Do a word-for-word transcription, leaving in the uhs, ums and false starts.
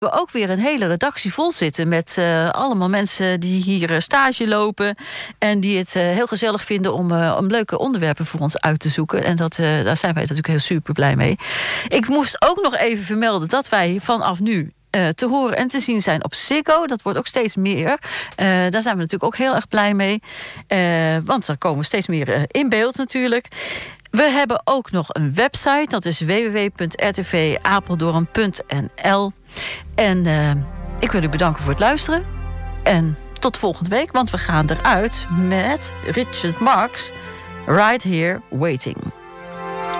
We ook weer een hele redactie vol zitten met uh, allemaal mensen die hier uh, stage lopen en die het uh, heel gezellig vinden om, uh, om leuke onderwerpen voor ons uit te zoeken. En dat, uh, daar zijn wij natuurlijk heel super blij mee. Ik moest ook nog even vermelden dat wij vanaf nu Uh, te horen en te zien zijn op Ziggo. Dat wordt ook steeds meer. Uh, daar zijn we natuurlijk ook heel erg blij mee. Uh, want er komen steeds meer uh, in beeld natuurlijk. We hebben ook nog een website. Dat is w w w punt r t v apeldoorn punt n l. En uh, ik wil u bedanken voor het luisteren. En tot volgende week. Want we gaan eruit met Richard Marx. Right Here Waiting.